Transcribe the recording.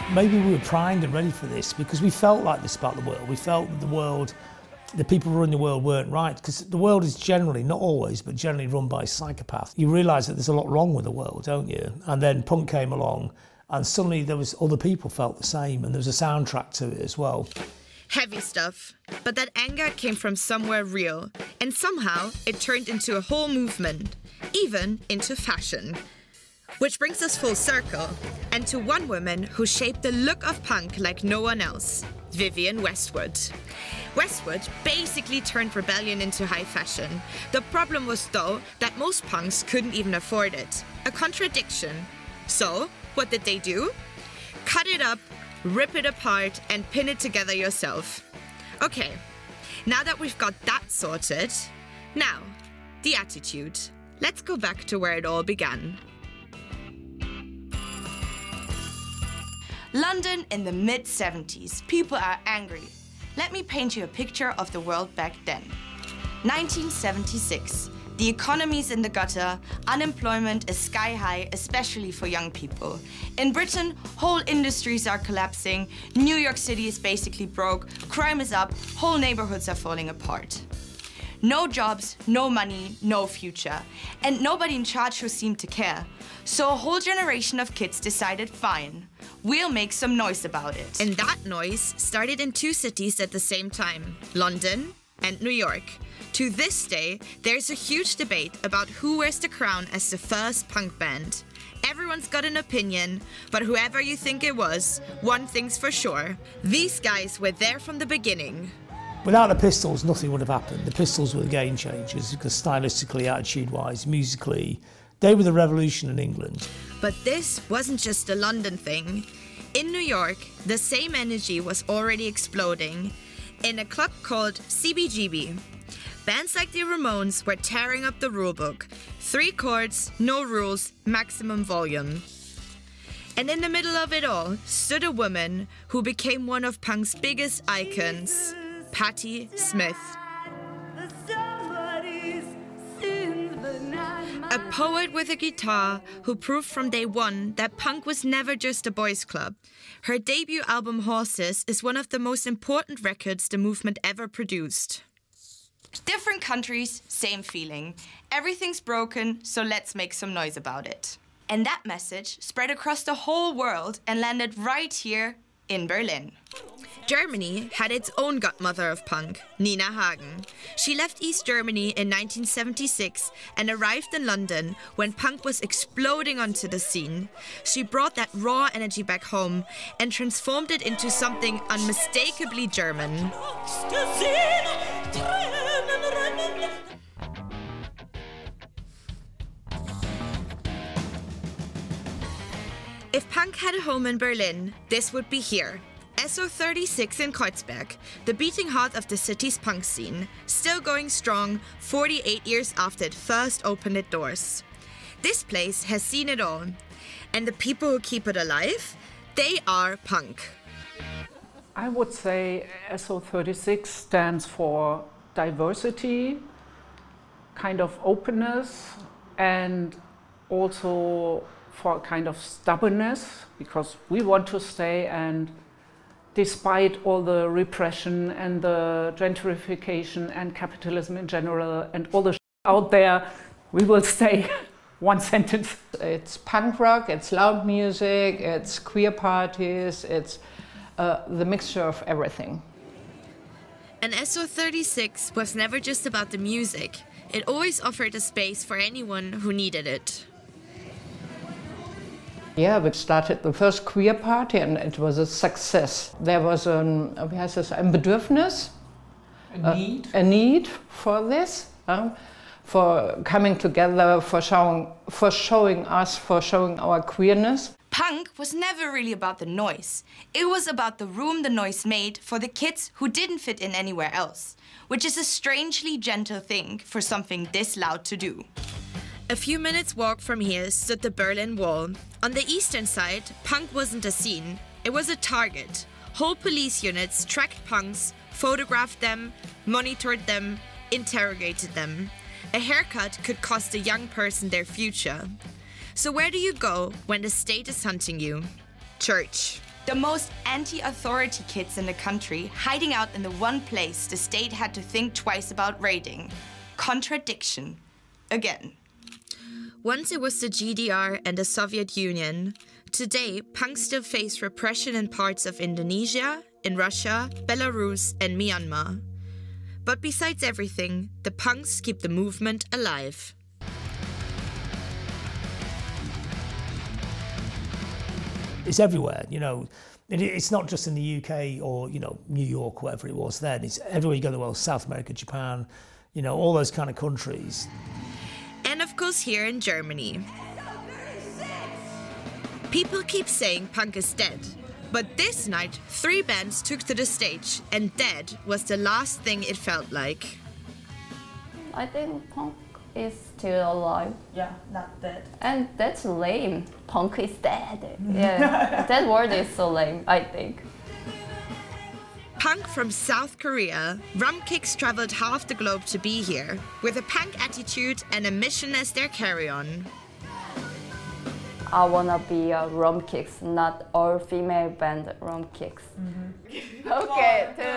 Maybe we were primed and ready for this because we felt like this about the world. We felt that the people running the world weren't right, because the world is generally, not always, but generally run by psychopaths. You realise that there's a lot wrong with the world, don't you? And then punk came along and suddenly there was other people felt the same, and there was a soundtrack to it as well. Heavy stuff. But that anger came from somewhere real, and somehow it turned into a whole movement, even into fashion. Which brings us full circle, and to one woman who shaped the look of punk like no one else, Vivienne Westwood. Westwood basically turned rebellion into high fashion. The problem was, though, that most punks couldn't even afford it. A contradiction. So, what did they do? Cut it up, rip it apart, and pin it together yourself. Okay, now that we've got that sorted, now, the attitude. Let's go back to where it all began. London in the mid-70s. People are angry. Let me paint you a picture of the world back then. 1976. The economy's in the gutter, unemployment is sky high, especially for young people. In Britain, whole industries are collapsing, New York City is basically broke, crime is up, whole neighborhoods are falling apart. No jobs, no money, no future. And nobody in charge who seemed to care. So a whole generation of kids decided, fine, we'll make some noise about it. And that noise started in two cities at the same time, London and New York. To this day, there's a huge debate about who wears the crown as the first punk band. Everyone's got an opinion, but whoever you think it was, one thing's for sure. These guys were there from the beginning. Without the Pistols, nothing would have happened. The Pistols were the game changers because stylistically, attitude-wise, musically, they were the revolution in England. But this wasn't just a London thing. In New York, the same energy was already exploding in a club called CBGB. Bands like the Ramones were tearing up the rulebook. 3 chords, no rules, maximum volume. And in the middle of it all stood a woman who became one of punk's biggest icons, Patti Smith. A poet with a guitar who proved from day one that punk was never just a boys' club. Her debut album Horses is one of the most important records the movement ever produced. Different countries, same feeling. Everything's broken, so let's make some noise about it. And that message spread across the whole world and landed right here in Berlin. Germany had its own godmother of punk, Nina Hagen. She left East Germany in 1976 and arrived in London when punk was exploding onto the scene. She brought that raw energy back home and transformed it into something unmistakably German. If punk had a home in Berlin, this would be here. SO36 in Kreuzberg, the beating heart of the city's punk scene, still going strong 48 years after it first opened its doors. This place has seen it all, and the people who keep it alive, they are punk. I would say SO36 stands for diversity, kind of openness, and also for kind of stubbornness, because we want to stay, and despite all the repression and the gentrification and capitalism in general and all the out there, we will stay. One sentence. It's punk rock, it's loud music, it's queer parties, it's the mixture of everything. And SO36 was never just about the music. It always offered a space for anyone who needed it. Yeah, we started the first queer party and it was a success. There was a Bedürfnis, A need for this, for coming together, for showing our queerness. Punk was never really about the noise. It was about the room the noise made for the kids who didn't fit in anywhere else, which is a strangely gentle thing for something this loud to do. A few minutes' walk from here stood the Berlin Wall. On the eastern side, punk wasn't a scene, it was a target. Whole police units tracked punks, photographed them, monitored them, interrogated them. A haircut could cost a young person their future. So where do you go when the state is hunting you? Church. The most anti-authority kids in the country hiding out in the one place the state had to think twice about raiding. Contradiction. Again. Once it was the GDR and the Soviet Union, today punks still face repression in parts of Indonesia, in Russia, Belarus and Myanmar. But besides everything, the punks keep the movement alive. It's everywhere, you know. It's not just in the UK or, you know, New York, whatever it was then. It's everywhere you go in the world, South America, Japan, you know, all those kind of countries. And of course here in Germany. People keep saying punk is dead. But this night, 3 bands took to the stage, and dead was the last thing it felt like. I think punk is still alive. Yeah, not dead. And that's lame. Punk is dead. Yeah, that word is so lame, I think. Punk from South Korea, Rumkicks traveled half the globe to be here, with a punk attitude and a mission as their carry-on. I wanna be a Rumkicks, not all female band Rumkicks. Okay.